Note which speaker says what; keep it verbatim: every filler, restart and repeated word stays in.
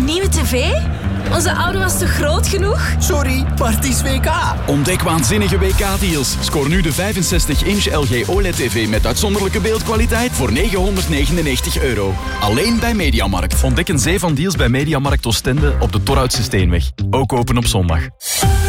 Speaker 1: nieuwe tv? Onze oude was te groot genoeg?
Speaker 2: Sorry, maar het is W K.
Speaker 3: Ontdek waanzinnige W K-deals. Scoor nu de vijfenzestig inch L G O L E D-tv met uitzonderlijke beeldkwaliteit voor negenhonderdnegenennegentig euro. Alleen bij Mediamarkt.
Speaker 4: Ontdek een zee van deals bij Mediamarkt Oostende op de Torhoutse Steenweg. Ook open op zondag.